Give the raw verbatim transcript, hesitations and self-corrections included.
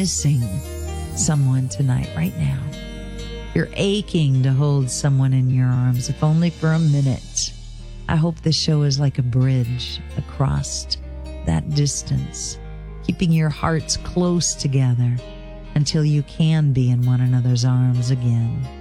missing someone tonight, right now. You're aching to hold someone in your arms, if only for a minute. I hope this show is like a bridge across that distance, keeping your hearts close together until you can be in one another's arms again.